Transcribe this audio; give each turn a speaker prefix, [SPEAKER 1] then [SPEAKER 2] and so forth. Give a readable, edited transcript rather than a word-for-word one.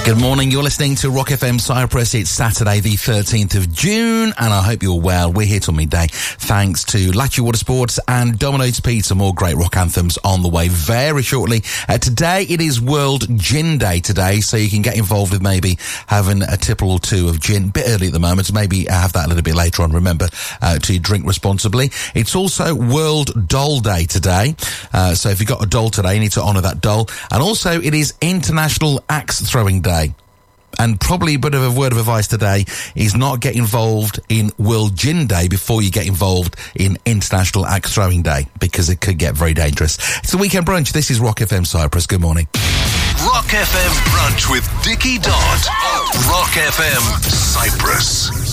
[SPEAKER 1] Good morning, you're listening to Rock FM Cyprus. It's Saturday the 13th of June and I hope you're well. We're here till midday thanks to Lachi Watersports and Domino's Pizza. More great rock anthems on the way very shortly. Today it is World Gin Day today, so you can get involved with maybe having a tipple or two of gin. Bit early at the moment, so maybe have that a little bit later on. Remember to drink responsibly. It's also World Doll Day today, so if you've got a doll today, you need to honour that doll. And also it is International Axe Throwing Day. And probably a bit of a word of advice today is not get involved in World Gin Day before you get involved in International Axe Throwing Day, because it could get very dangerous. It's the Weekend Brunch. This is Rock FM Cyprus. Good morning.
[SPEAKER 2] Rock FM Brunch with Dickie Dodd. Rock FM Cyprus.